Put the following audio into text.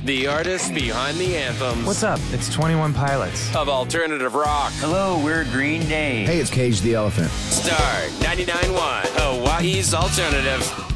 The artists behind the anthems What's up? It's 21 Pilots. of alternative rock. Hello, we're Green Day. Hey, it's Cage the Elephant. Star 99.1, Hawaii's alternative.